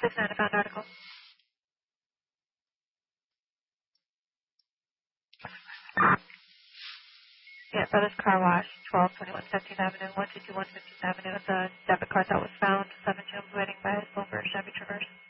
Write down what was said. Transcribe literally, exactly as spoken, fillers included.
six nine, I found article. Yeah, Brothers Car Wash, twelve twenty-one seventeenth Avenue, one two two one fifteenth Avenue. It's a debit card that was found. Seven Jim waiting by his silver Chevy Traverse.